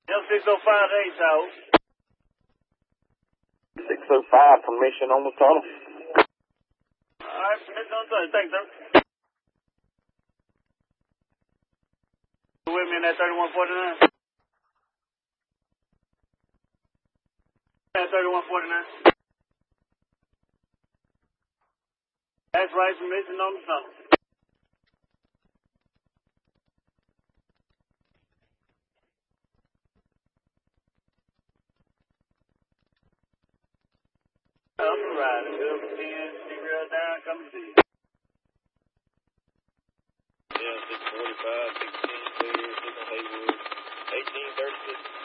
M605 to 8 out. 605, permission on the tunnel. Alright, permission on the tunnel. Thanks, sir. You with me in that 3149? That 3149. That's right, permission on the tunnel. Up and riding. Good for 10, C-rail down, coming to you. Yeah, 645, 16 clear, 6 on Haywood, 1836.